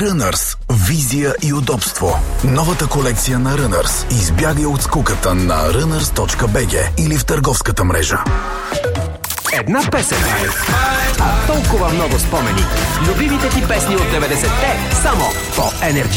Runners. Визия и удобство. Новата колекция на Runners. Избягай от скуката на runners.bg или в търговската мрежа. Една песен, а толкова много спомени. Любимите ти песни от 90-те, само по Energy.